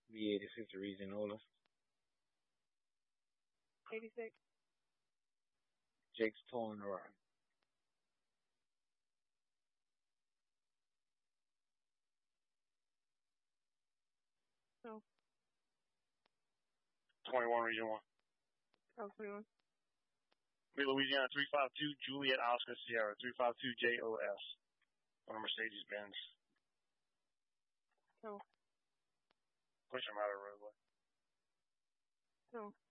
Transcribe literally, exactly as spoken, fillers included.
B eighty-six Regionalis. eighty-six. Jake's Towing Rod. No. twenty-one Region one. Oh, twenty-one. Mid Louisiana three five two Juliet Oscar Sierra three five two J O S on a Mercedes Benz. No. Push him out of the roadway. No.